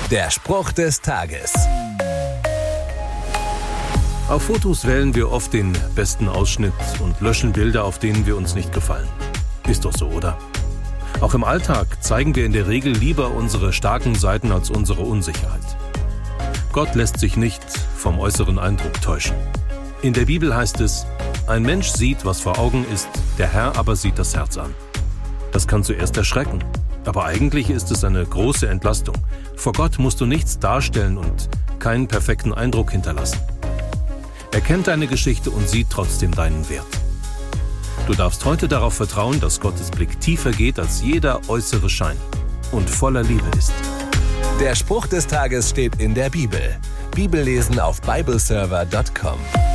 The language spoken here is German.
Der Spruch des Tages. Auf Fotos wählen wir oft den besten Ausschnitt und löschen Bilder, auf denen wir uns nicht gefallen. Ist doch so, oder? Auch im Alltag zeigen wir in der Regel lieber unsere starken Seiten als unsere Unsicherheit. Gott lässt sich nicht vom äußeren Eindruck täuschen. In der Bibel heißt es, ein Mensch sieht, was vor Augen ist, der Herr aber sieht das Herz an. Das kann zuerst erschrecken, aber eigentlich ist es eine große Entlastung. Vor Gott musst du nichts darstellen und keinen perfekten Eindruck hinterlassen. Er kennt deine Geschichte und sieht trotzdem deinen Wert. Du darfst heute darauf vertrauen, dass Gottes Blick tiefer geht als jeder äußere Schein und voller Liebe ist. Der Spruch des Tages steht in der Bibel. Bibellesen auf bibleserver.com.